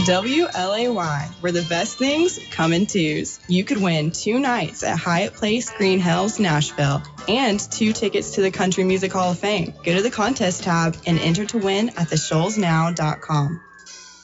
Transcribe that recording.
WLAY, where the best things come in twos. You could win 2 nights at Hyatt Place Green Hills, Nashville, and 2 tickets to the Country Music Hall of Fame. Go to the contest tab and enter to win at theshoalsnow.com.